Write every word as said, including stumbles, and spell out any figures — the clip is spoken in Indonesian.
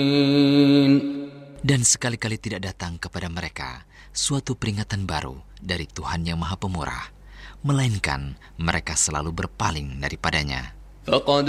Dan sekali-kali tidak datang kepada mereka suatu peringatan baru dari Tuhan yang Maha Pemurah, melainkan mereka selalu berpaling daripadanya. فقد